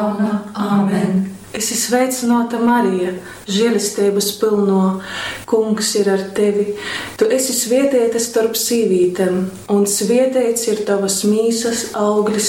Āmen. Esi sveicināta, Marija, žēlistības pilno, Kungs ir ar tevi. Tu esi svētīta starp sīvītēm, un svētīts ir tavas mīsas auglis,